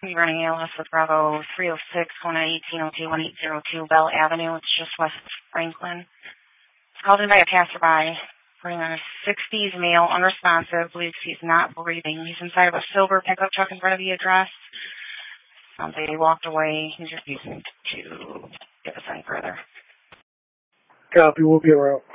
running ALS with Bravo 306, 1802, 1802 Bell Avenue. It's just west of Franklin. It's called in by a passerby. Running on a 60s male, unresponsive, believes he's not breathing. He's inside of a silver pickup truck in front of the address. They walked away. He's refusing to give us any further. Copy. We'll be around.